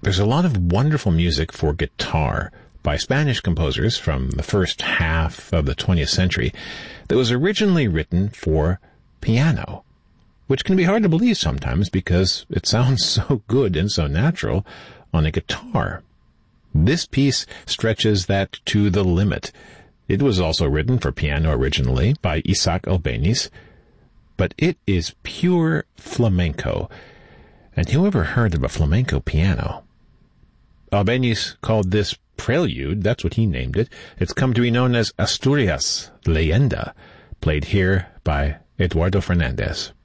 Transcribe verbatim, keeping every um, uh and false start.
There's a lot of wonderful music for guitar by Spanish composers from the first half of the twentieth century that was originally written for piano, which can be hard to believe sometimes because it sounds so good and so natural on a guitar. This piece stretches that to the limit. It was also written for piano originally by Isaac Albéniz, but it is pure flamenco. And whoever heard of a flamenco piano? Albéniz called this Prelude, that's what he named it. It's come to be known as Asturias Leyenda, played here by Eduardo Fernandez.